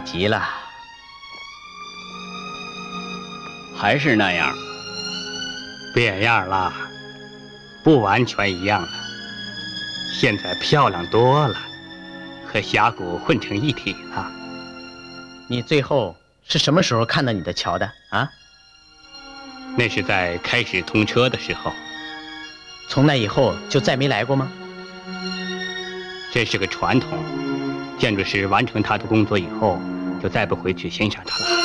极了。还是那样， 变样了，不完全一样了。现在漂亮多了，和峡谷混成一体了。 你最后是什么时候看到你的桥的啊？ 那是在开始通车的时候。 从那以后就再没来过吗？ 这是个传统，建筑师完成他的工作以后，就再不回去欣赏它了。